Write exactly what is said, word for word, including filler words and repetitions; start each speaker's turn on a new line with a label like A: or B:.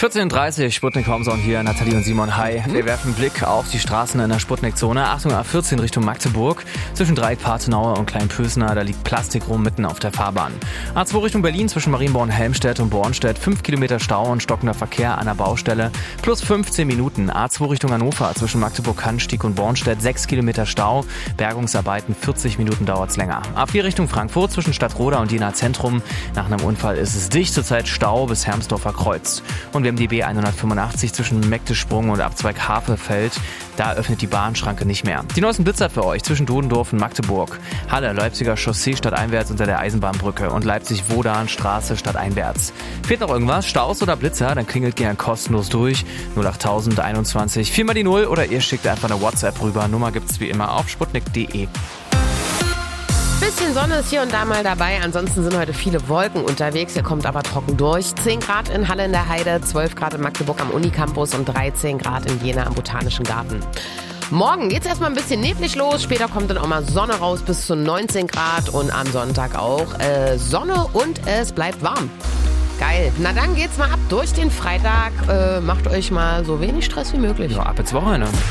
A: vierzehn Uhr dreißig, Sputnik Homezone hier, Nathalie und Simon, hi. Wir werfen einen Blick auf die Straßen in der Sputnik-Zone. Achtung, A vierzehn Richtung Magdeburg. Zwischen Dreieck Partenauer und Kleinpösner, da liegt Plastik rum mitten auf der Fahrbahn. A zwei Richtung Berlin zwischen Marienborn, Helmstedt und Bornstedt. fünf Kilometer Stau und stockender Verkehr an der Baustelle. Plus fünfzehn Minuten. A zwei Richtung Hannover zwischen Magdeburg-Cannstatt und Bornstedt. sechs Kilometer Stau. Bergungsarbeiten, vierzig Minuten dauert's länger. A vier Richtung Frankfurt zwischen Stadtroda und Jena Zentrum. Nach einem Unfall ist es dicht, zurzeit Stau bis Hermsdorfer Kreuz. Und wir haben die B hundertfünfundachtzig zwischen Meckdesprung und Abzweig Havelfeld. Da öffnet die Bahnschranke nicht mehr. Die neuesten Blitzer für euch zwischen Dodendorf und Magdeburg. Halle, Leipziger Chaussee stadteinwärts unter der Eisenbahnbrücke und Leipzig-Wodan-Straße stadteinwärts. Fehlt noch irgendwas? Staus oder Blitzer? Dann klingelt gern kostenlos durch. null acht null null eins eins vier mal die null oder ihr schickt einfach eine WhatsApp rüber. Nummer gibt's wie immer auf sputnik punkt de.
B: Bisschen Sonne ist hier und da mal dabei. Ansonsten sind heute viele Wolken unterwegs. Ihr kommt aber trocken durch. zehn Grad in Halle in der Heide, zwölf Grad in Magdeburg am Unicampus und dreizehn Grad in Jena am Botanischen Garten. Morgen geht's erstmal ein bisschen neblig los. Später kommt dann auch mal Sonne raus bis zu neunzehn Grad und am Sonntag auch äh, Sonne und es bleibt warm. Geil. Na dann geht's mal ab durch den Freitag. Äh, macht euch mal so wenig Stress wie möglich.
A: Ja, ab ins Wochenende.